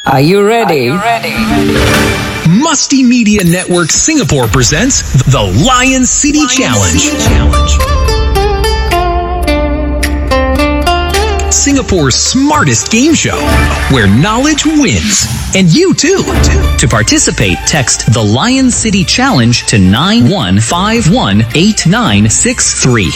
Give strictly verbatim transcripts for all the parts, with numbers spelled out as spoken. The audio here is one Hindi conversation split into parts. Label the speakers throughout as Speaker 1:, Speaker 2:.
Speaker 1: Are you ready?
Speaker 2: Musty Media Network Singapore presents the Lion City Challenge. Singapore's smartest game show, where knowledge wins. And you too. To participate, text the Lion City Challenge to nine one five one eight nine six three.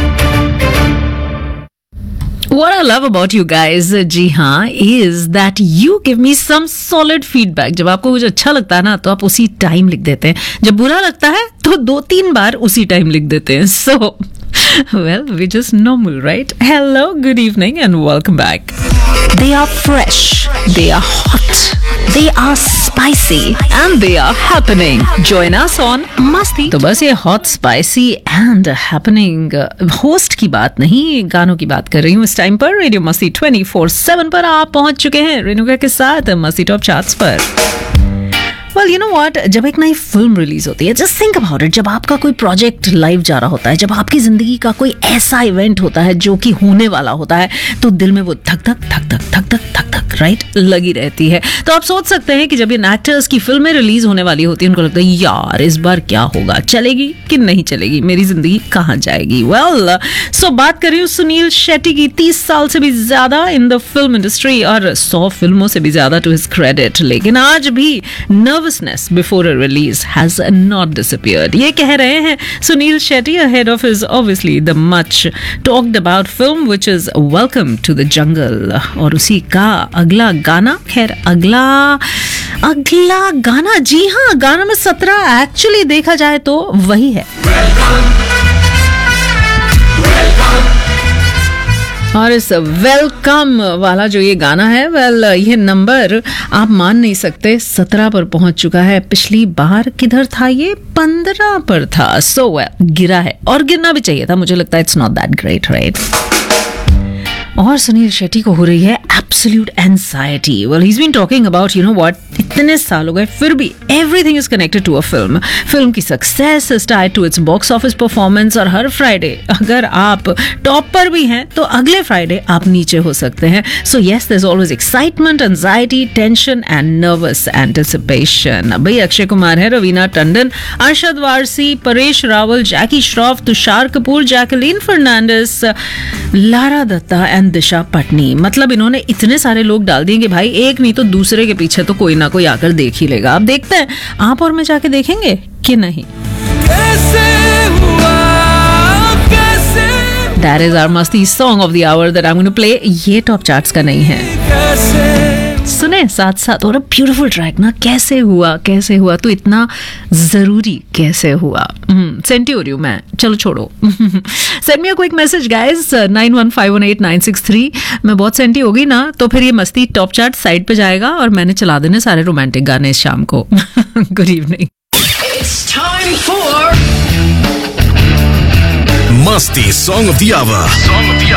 Speaker 3: What I love about you guys, जी हाँ, is that you give me some solid feedback. जब आपको कुछ अच्छा लगता है ना, तो आप उसी टाइम लिख देते हैं. जब बुरा लगता है, तो दो तीन बार उसी टाइम लिख देते हैं. So, well, we're just normal, right? Hello, good evening, and welcome back. They are fresh, they are hot, they are spicy, and they are happening. Join us on Masti. तो बस ये hot, spicy and happening host की बात नहीं, गानों की बात कर रही हूँ. इस टाइम पर रेडियो मस्ती ट्वेंटी फोर सेवन पर आप पहुंच चुके हैं रेणुका के साथ मस्ती टॉप चार्ट्स पर. Well, you know what? जब एक नई फिल्म रिलीज होती है, just think about it, जब आपका कोई प्रोजेक्ट लाइव जा रहा होता है, जब आपकी जिंदगी का कोई ऐसा इवेंट होता है जो कि होने वाला होता है, तो दिल में वो धक धक धक धक धक धक धक धक राइट लगी रहती है. तो आप सोच सकते हैं कि जब इन एक्टर्स की फिल्में रिलीज होने वाली होती है, उनको लगता है यार इस बार क्या होगा, चलेगी कि नहीं चलेगी, मेरी जिंदगी कहाँ जाएगी. वेल सो बात कर रही हूँ सुनील शेट्टी की. तीस साल से भी ज्यादा इन द फिल्म इंडस्ट्री और सौ फिल्मों से भी ज्यादा टू हिज क्रेडिट, लेकिन आज भी nervousness before a release has not disappeared. ये कह रहे हैं Sunil Shetty ahead of his obviously the much talked about film which is Welcome to the Jungle. और उसी का अगला गाना, खैर अगला अगला गाना जी हाँ, गाना में सत्रह एक्चुअली देखा जाए तो वही है. और इस वेलकम वाला जो ये गाना है, वेल ये नंबर आप मान नहीं सकते, सत्रह पर पहुंच चुका है. पिछली बार किधर था ये? पंद्रह पर था. सो so, well, गिरा है और गिरना भी चाहिए था. मुझे लगता है it's not that great, right? और सुनील शेट्टी को हो रही है absolute anxiety. Well he is been talking about, you know what, इतने साल हो गए फिर भी everything is connected to a film. Film की success is tied to it's box office performance, और हर फ्राइडे अगर आप टॉप पर भी हैं तो अगले फ्राइडे आप नीचे हो सकते हैं. So yes, there is always excitement, anxiety, tension and nervous anticipation. भाई अक्षय कुमार है, रवीना टंडन, अरशद वारसी, परेश रावल, जैकी Shroff, Tushar Kapoor, Jacqueline Fernandes, Lara Dutta and दिशा पटनी. मतलब इन्होंने इतने सारे लोग डाल दिए कि भाई एक नहीं तो दूसरे के पीछे तो कोई ना कोई आकर देख ही लेगा. आप देखते हैं, आप और मैं जाके देखेंगे कि नहीं. That is our masti song of the hour that I'm going to play. ये टॉप चार्ट्स का नहीं है, सुने साथ साथ. और ब्यूटीफुल ट्रैक ना, कैसे हुआ कैसे हुआ तो इतना जरूरी कैसे हुआ. सेंटी हो रही हूँ मैं, चलो छोड़ो. Send me a quick message guys, nine one five one eight nine six three. मैं बहुत सेंटी हो गई ना, तो फिर ये मस्ती टॉप चार्ट साइड पे जाएगा और मैंने चला देने सारे रोमांटिक गाने इस शाम को. Good evening.
Speaker 1: It's time for
Speaker 2: Musty Song of the Hour.